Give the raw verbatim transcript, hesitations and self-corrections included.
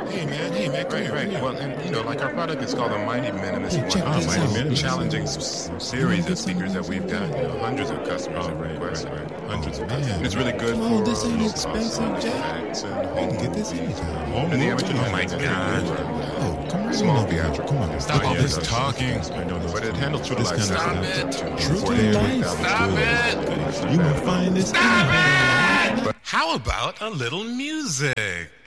Hey man, hey man, come Right, here, right. come here. Well, and you know, like our product is called the Mighty Minimus. Hey, check one of this the out. most Mighty challenging Minimus. s- series of speakers that we've got. You know, hundreds of customers Oh, have right, requested. right, right. Hundreds Oh, of customers. man. And it's really good Come for on, this ain't low expensive, cost Jack. effects and You home can get this movies. anytime. Home And the movies. amateur Oh, mic my God. Oh, come on. Small over here. theatrical. Come on. Stop Yeah, all yeah, this yeah. talking. I know this. But it handles true to This life. kind of sound. stuff. Two True to forty-eight life. thousand. Stop Good. it. You will find this. How about a little music?